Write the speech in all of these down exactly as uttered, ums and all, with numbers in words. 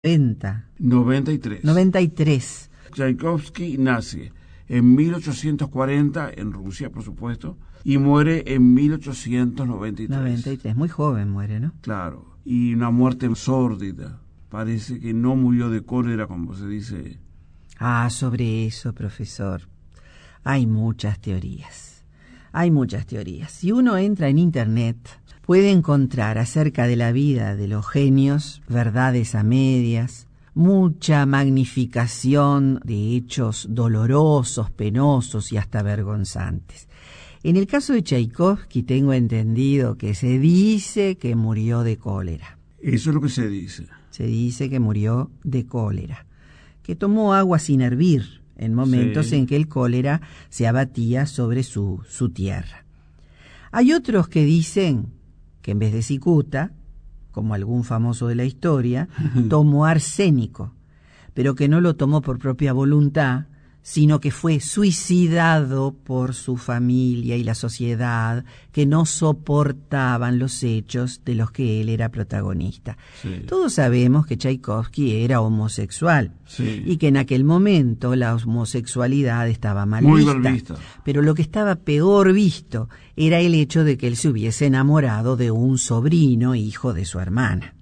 noventa. noventa y tres. noventa y tres. Tchaikovsky nace en mil ochocientos cuarenta en Rusia, por supuesto, y muere en mil ochocientos noventa y tres. noventa y tres, muy joven muere, ¿no? Claro, y una muerte sórdida. Parece que no murió de cólera, como se dice. Ah, sobre eso, profesor, hay muchas teorías. Hay muchas teorías. Si uno entra en Internet, puede encontrar acerca de la vida de los genios verdades a medias, mucha magnificación de hechos dolorosos, penosos y hasta vergonzantes. En el caso de Tchaikovsky tengo entendido que se dice que murió de cólera. Eso es lo que se dice. Se dice que murió de cólera, que tomó agua sin hervir en momentos sí. en que el cólera se abatía sobre su, su tierra. Hay otros que dicen que en vez de cicuta, como algún famoso de la historia, tomó arsénico, pero que no lo tomó por propia voluntad, sino que fue suicidado por su familia y la sociedad, que no soportaban los hechos de los que él era protagonista. Sí. Todos sabemos que Tchaikovsky era homosexual, sí. y que en aquel momento la homosexualidad estaba mal Muy vista, mal vista. Pero lo que estaba peor visto era el hecho de que él se hubiese enamorado de un sobrino hijo de su hermana.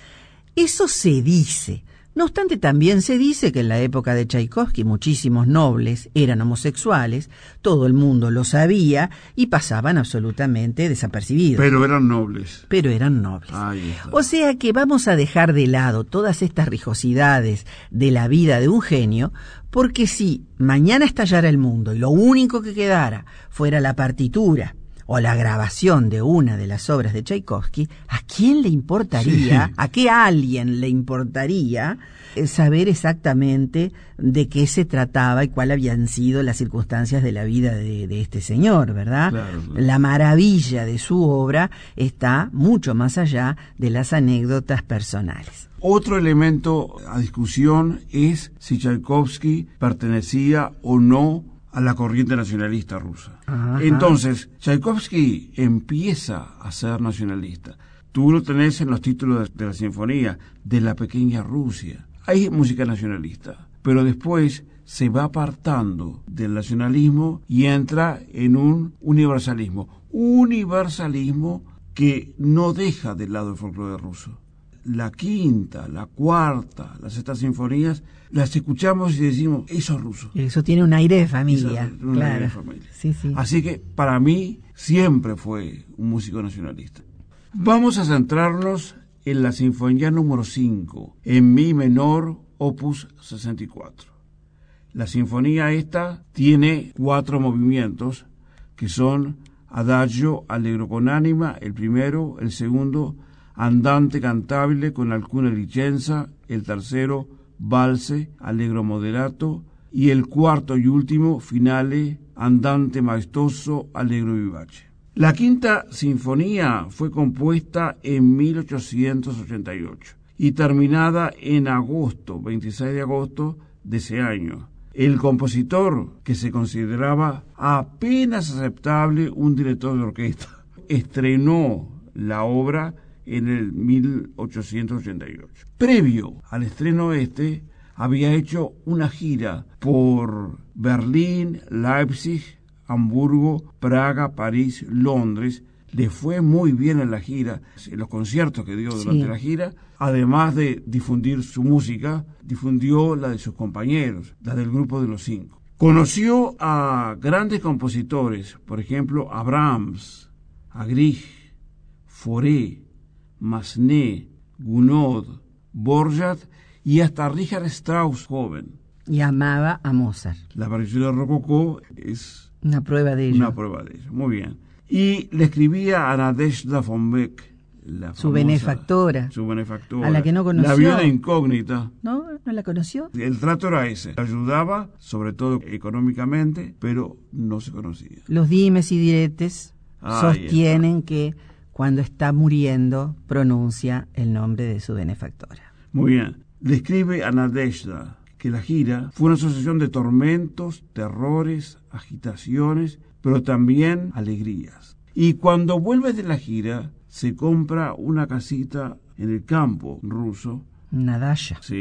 Eso se dice. No obstante, también se dice que en la época de Tchaikovsky muchísimos nobles eran homosexuales, todo el mundo lo sabía y pasaban absolutamente desapercibidos. Pero eran nobles. Pero eran nobles. O sea que vamos a dejar de lado todas estas rijosidades de la vida de un genio, porque si mañana estallara el mundo y lo único que quedara fuera la partitura o la grabación de una de las obras de Tchaikovsky, ¿a quién le importaría, sí. a qué alguien le importaría saber exactamente de qué se trataba y cuáles habían sido las circunstancias de la vida de, de este señor, ¿verdad? Claro, claro. La maravilla de su obra está mucho más allá de las anécdotas personales. Otro elemento a discusión es si Tchaikovsky pertenecía o no a la corriente nacionalista rusa. Ajá. Entonces, Tchaikovsky empieza a ser nacionalista. Tú lo tenés en los títulos de, de la sinfonía, de la pequeña Rusia. Hay música nacionalista, pero después se va apartando del nacionalismo y entra en un universalismo. Universalismo que no deja de lado el folclore ruso. La quinta, la cuarta, las sextas sinfonías, las escuchamos y decimos, eso es ruso. Eso tiene un aire de familia. Eso, un claro. aire de familia. Sí, sí. Así que para mí siempre fue un músico nacionalista. Vamos a centrarnos en la sinfonía número cinco, en mi menor, opus sesenta y cuatro. La sinfonía esta tiene cuatro movimientos que son adagio, allegro con anima, el primero, el segundo, andante cantabile con alcuna licenza, el tercero, valse, allegro moderato, y el cuarto y último, finale, andante maestoso, allegro vivace. La quinta sinfonía fue compuesta en mil ochocientos ochenta y ocho y terminada en agosto, veintiséis de agosto de ese año. El compositor, que se consideraba apenas aceptable un director de orquesta, estrenó la obra en el mil ochocientos ochenta y ocho. Previo al estreno este, había hecho una gira por Berlín, Leipzig, Hamburgo, Praga, París, Londres. Le fue muy bien en la gira, en los conciertos que dio durante sí. la gira. Además de difundir su música, difundió la de sus compañeros, la del grupo de los cinco. Conoció a grandes compositores, por ejemplo, a Brahms, a Grieg, Fauré, Massenet, Gounod, Borjat y hasta Richard Strauss joven. Y amaba a Mozart. La aparición de Rococó es una prueba de ello. Una prueba de ello, muy bien. Y le escribía a Nadezhda von Beck, la su famosa, benefactora. Su benefactora. A la que no conoció. La viuda incógnita. ¿No? ¿No la conoció? El trato era ese. Ayudaba, sobre todo económicamente, pero no se conocía. Los dimes y diretes ah, sostienen que cuando está muriendo, pronuncia el nombre de su benefactora. Muy bien. Le escribe a Nadezhda que la gira fue una sucesión de tormentos, terrores, agitaciones, pero también alegrías. Y cuando vuelve de la gira, se compra una casita en el campo ruso. Una dacha. Sí.